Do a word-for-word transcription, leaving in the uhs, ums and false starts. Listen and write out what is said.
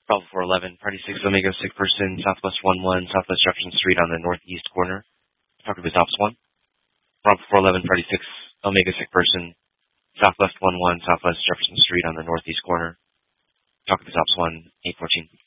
Bravo four eleven, party six, Omega six person, Southwest one one, Southwest Jefferson Street on the northeast corner. Talk with Ops one. Bravo four eleven, party six, Omega six person, Southwest one one, Southwest Jefferson Street on the northeast corner. Talk with Ops one, eight fourteen.